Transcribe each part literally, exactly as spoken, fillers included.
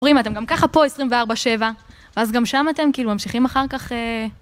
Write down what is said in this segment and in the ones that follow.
אומרים, אתם גם ככה פה עשרים וארבע שבע, ואז גם שם אתם כאילו ממשיכים אחר כך...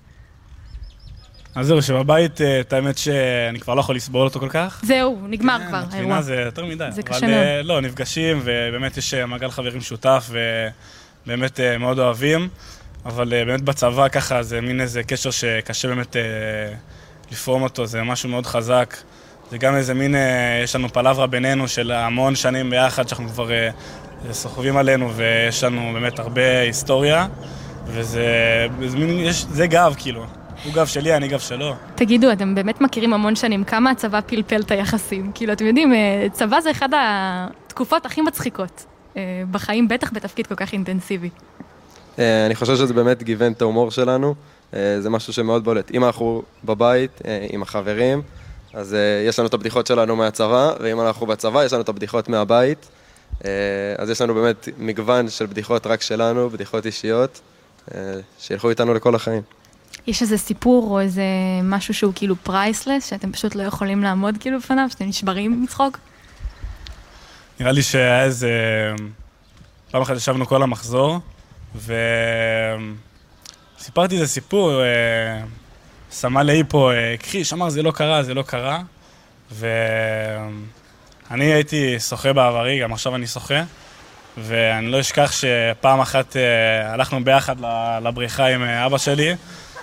אז זהו, שבבית, את האמת שאני כבר לא יכול לסבול אותו כל כך. זהו, נגמר כבר, האירוע. התחינה זה יותר מדי. זה קשה מאוד. אבל לא, נפגשים, ובאמת יש מעגל חברים שותף, ובאמת מאוד אוהבים. אבל באמת בצבא ככה זה מין איזה קשר שקשה באמת לפרום אותו, זה משהו מאוד חזק. זה גם איזה מין, יש לנו פלברה בינינו של המון שנים ביחד, שאנחנו כבר סוחבים עלינו, ויש לנו באמת הרבה היסטוריה, וזה זה מין, יש, זה גב כאילו. הוא גב שלי, אני גב שלו. תגידו, אתם באמת מכירים המון שנים, כמה הצבא פלפל את היחסים? כאילו, אתם יודעים, צבא זה אחד התקופות הכי מצחיקות בחיים, בטח בתפקיד כל כך אינטנסיבי. אני חושב שזה באמת גיוון את ההומור שלנו, זה משהו שמאוד בולט. אם אנחנו בבית, עם החברים, אז יש לנו את הבדיחות שלנו מהצבא, ואם אנחנו בצבא, יש לנו את הבדיחות מהבית. אז יש לנו באמת מגוון של בדיחות רק שלנו, בדיחות אישיות, שילכו איתנו לכל החיים. יש איזה סיפור או איזה משהו שהוא כאילו פרייסלס, שאתם פשוט לא יכולים לעמוד כאילו בפניו, שאתם נשברים מצחוק? נראה לי שהיה איזה... פעם אחת ישבנו כל המחזור, וסיפרתי איזה סיפור, שמה לי פה, קחיש, אמר זה לא קרה, זה לא קרה, ואני הייתי שוחה בעברי, גם עכשיו אני שוחה, ואני לא אשכח שפעם אחת הלכנו ביחד לבריכה עם אבא שלי,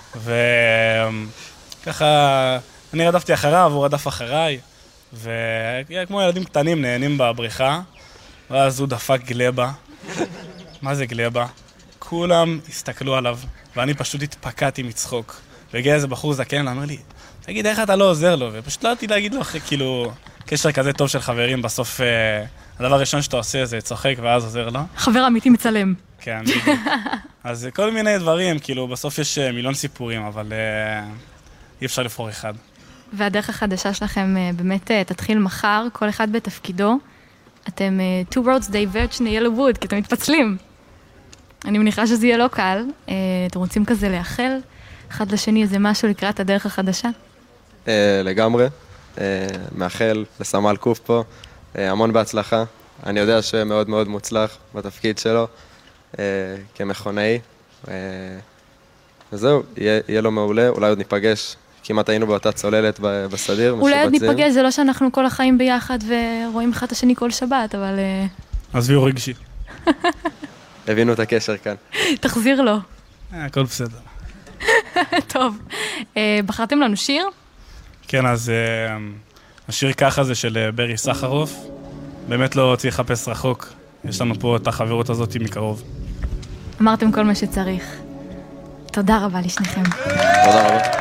וככה אני רדפתי אחריו, הוא רדף אחריי, וכמו ילדים קטנים נהנים בבריכה, ואז הוא דפק גלבה. מה זה גלבה? כולם הסתכלו עליו, ואני פשוט התפקעתי מצחוק. והגיע איזה בחור זקן, ואמר לי, תגיד, איך אתה לא עוזר לו? ופשוט לא הייתי להגיד לו, כאילו, קשר כזה טוב של חברים, בסוף הדבר הראשון שאתה עושה זה צוחק ואז עוזר לו. חבר אמיתי מצלם. כן, בדיוק. אז כל מיני דברים, כאילו, בסוף יש מיליון סיפורים, אבל אי אפשר לבחור אחד. והדרך החדשה שלכם באמת תתחיל מחר, כל אחד בתפקידו. אתם two roads diverge in yellow wood, כי אתם מתפצלים. אני מניחה שזה יהיה לא קל. אתם רוצים כזה לאחל אחד לשני איזה משהו לקראת הדרך החדשה? לגמרי. מאחל לסמל קוף פה. המון בהצלחה. אני יודע שמאוד מאוד מוצלח בתפקיד שלו. כמכונאי. וזהו, יהיה לו מעולה. אולי עוד ניפגש. כמעט היינו באותה צוללת בסדיר. אולי עוד ניפגש, זה לא שאנחנו כל החיים ביחד ורואים אחד השני כל שבת, אבל... אז ויהו רגשי. הבינו את הקשר כאן. תחזיר לו. הכל בסדר. טוב. בחרתם לנו שיר? כן, אז השיר ככה זה של ברי סחרוף. באמת לא צריך לחפש רחוק. יש לנו פה את החברות הזאת מקרוב. אמרתם כל מה שצריך. תודה רבה לשניכם. תודה רבה.